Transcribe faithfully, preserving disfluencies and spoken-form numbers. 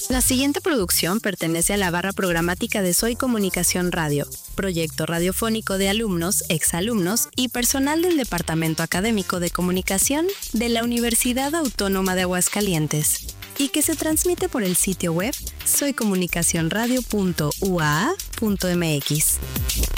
La siguiente producción pertenece a la barra programática de Soy Comunicación Radio, proyecto radiofónico de alumnos, exalumnos y personal del Departamento Académico de Comunicación de la Universidad Autónoma de Aguascalientes, y que se transmite por el sitio web soy comunicación radio punto u a a punto m x.